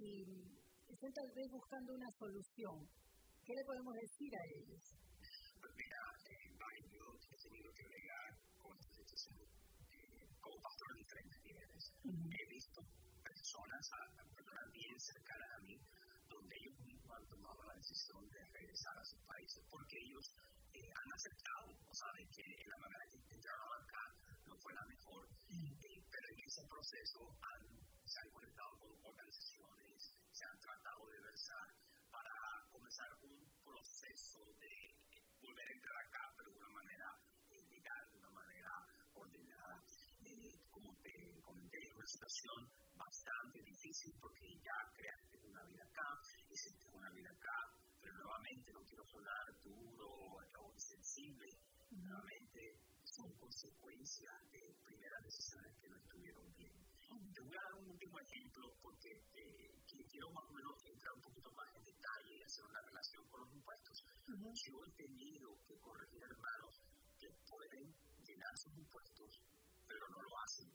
estén tal vez buscando una solución. ¿Qué le podemos decir a ellos? Pues mira, yo he tenido que bregar con esta situación como pastor de diferentes niveles. He visto personas bien cercanas a mí, donde ellos mismos han tomado la decisión de regresar a sus países, porque ellos han aceptado, de que la manera que entraron acá no fue la mejor, pero en ese proceso se han conectado con organizaciones, se han tratado de versar para comenzar un proceso de volver a entrar acá, pero de una manera legal, de una manera ordenada. Como te comenté, es una situación bastante difícil porque ya creaste una vida acá, hiciste una vida acá, pero nuevamente no quiero sonar duro o insensible, nuevamente son consecuencias de primeras decisiones que no estuvieron bien. Te voy a dar un último ejemplo porque quiero más o menos entrar un poquito más en detalle y hacer una relación con los impuestos. Yo he tenido que corregir hermanos que pueden llenar sus impuestos, pero no lo hacen.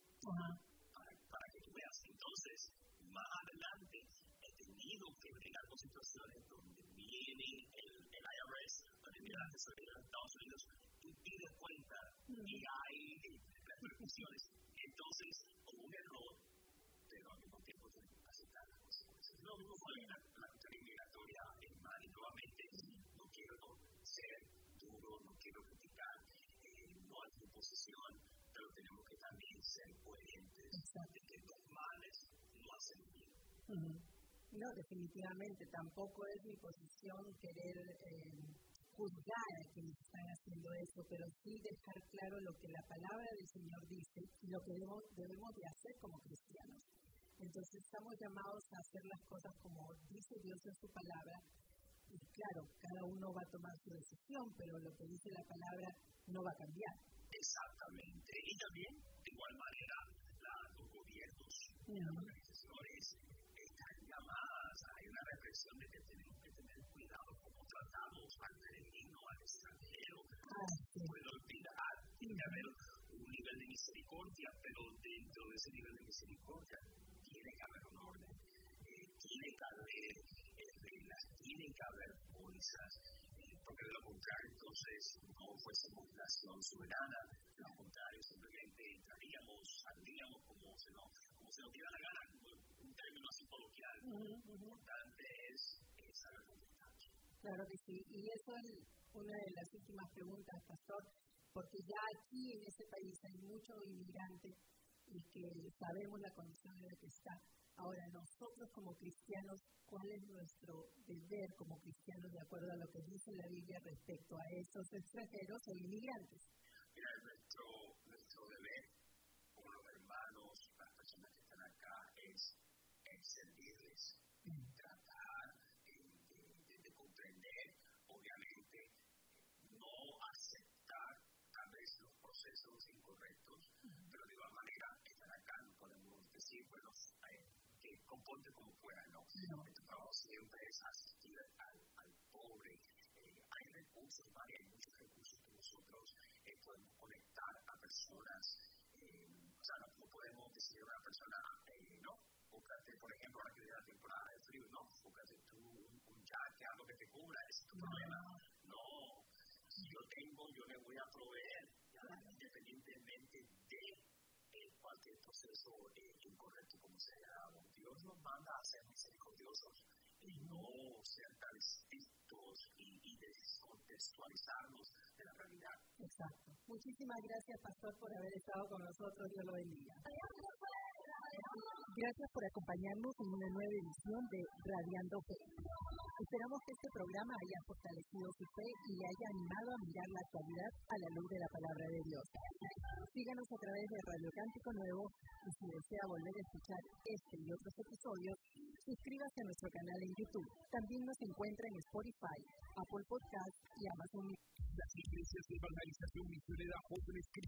Para que tú veas. Entonces, más adelante he tenido que bregar con situaciones donde viene el IRS, donde viene la tesorería de los Estados Unidos y pide cuenta y hay repercusiones. Entonces, como un error, pero al mismo tiempo tienen que aceptar las consecuencias. Lo mismo fue la cuestión inmigratoria en Mali. Nuevamente, no quiero ser duro, no quiero criticar, no hay imposición, pero tenemos que también ser coherentes de que los males no hacen bien. No, definitivamente, tampoco es mi posición querer juzgar a quienes están haciendo eso, pero sí dejar claro lo que la palabra del Señor dice y lo que debemos de hacer como cristianos. Entonces estamos llamados a hacer las cosas como dice Dios en su palabra, y claro, cada uno va a tomar su decisión, pero lo que dice la palabra no va a cambiar. Exactamente, y también de igual manera los gobiernos, las organizaciones están llamadas, hay una reflexión de que tenemos que tener cuidado cómo tratamos al peregrino, al extranjero. Puedo olvidar, tiene que haber un nivel de misericordia, pero dentro de ese nivel de misericordia tiene que haber un orden, tiene que haber reglas, tiene que haber pólizas, porque de lo contrario entonces no fuésemos nación soberana, de lo contrario simplemente entraríamos, saldríamos como se nos diera la gana, un término así coloquial. Lo importante es saber comportarse. Claro que sí, y eso es una de las últimas preguntas, Pastor, porque ya aquí en este país hay muchos inmigrantes y que sabemos la condición en la que está. Ahora, nosotros como cristianos, ¿cuál es nuestro deber como cristianos de acuerdo a lo que dice la Biblia respecto a esos extranjeros o inmigrantes? Mira, nuestro deber como los hermanos, las personas que están acá, es servirles, tratar de comprender, obviamente, no aceptar tal vez los procesos incorrectos, pero de igual manera están acá, no podemos decir, bueno, que comporte como pueda, ¿no? Nuestro trabajo siempre es asistir al pobre. Hay recursos, hay muchos recursos que nosotros podemos conectar a personas. No podemos decir a una persona, no, búscate, por ejemplo, ahora que viene la temporada de frío, no, búscate tú un jaque, algo que te cubra, ese es tu problema. No, si yo tengo, yo le voy a proveer, independientemente de cualquier proceso incorrecto como sea. Dios nos manda a ser misericordiosos y no ser tan estrictos y descontextualizarnos de la realidad. Exacto. Muchísimas gracias, Pastor, por haber estado con nosotros. Dios lo bendiga. Gracias por acompañarnos en una nueva edición de Radiando Fe. Esperamos que este programa haya fortalecido su fe y le haya animado a mirar la actualidad a la luz de la palabra de Dios. Síganos a través de Radio Cántico Nuevo y si desea volver a escuchar este y otros episodios, suscríbase a nuestro canal en YouTube. También nos encuentra en Spotify, Apple Podcast y Amazon. Las iglesias de evangelización misionera Jóvenes